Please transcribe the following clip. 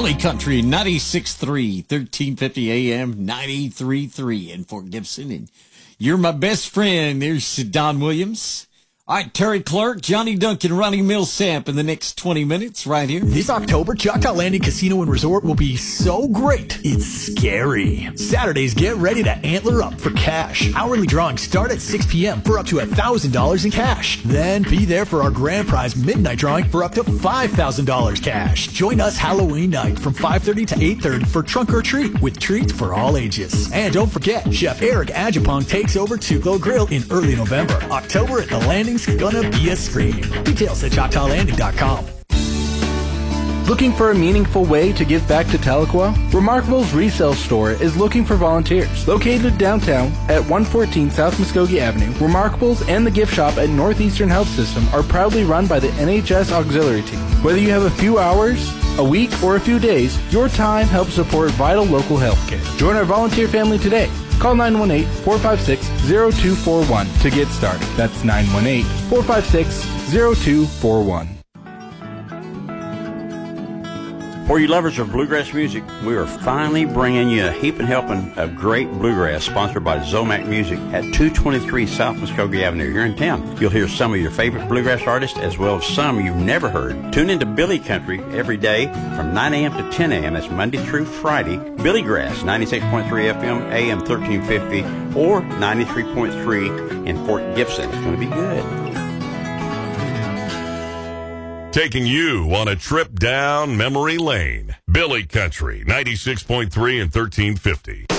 Billy Country, 96.3, 1350 AM, 93.3 in Fort Gibson. And you're my best friend. There's Don Williams. All right, Terry Clark, Johnny Duncan, Ronnie Millsap in the next 20 minutes right here. This October, Choctaw Landing Casino and Resort will be so great, it's scary. Saturdays, get ready to antler up for cash. Hourly drawings start at 6 p.m. for up to $1,000 in cash. Then be there for our grand prize midnight drawing for up to $5,000 cash. Join us Halloween night from 5:30 to 8:30 for Trunk or Treat with treats for all ages. And don't forget, Chef Eric Ajapong takes over Tuco Grill in early November. October at the Landing gonna be a scream. Details at ChoctawLanding.com. Looking for a meaningful way to give back to Tahlequah? Remarkable's resale store is looking for volunteers. Located downtown at 114 South Muskogee Avenue, Remarkables and the gift shop at Northeastern Health System are proudly run by the NHS Auxiliary Team. Whether you have a few hours, a week, or a few days, your time helps support vital local health care. Join our volunteer family today. Call 918-456-0241 to get started. That's 918-456-0241. For you lovers of bluegrass music, we are finally bringing you a heaping helping of great bluegrass sponsored by Zomac Music at 223 South Muskogee Avenue here in town. You'll hear some of your favorite bluegrass artists as well as some you've never heard. Tune into Billy Country every day from 9 a.m. to 10 a.m. That's Monday through Friday. Billy Grass, 96.3 FM, AM 1350, or 93.3 in Fort Gibson. It's going to be good. Taking you on a trip down memory lane. Billy Country, 96.3 and 1350.